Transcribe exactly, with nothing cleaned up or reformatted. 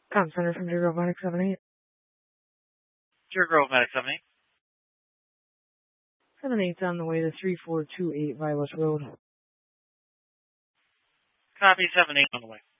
Com Center from Deer Grove Medic seven eight. Deer Grove Medic seven eight. seven eight's on the way to three four two eight Violet Road. Copy seven eight on the way.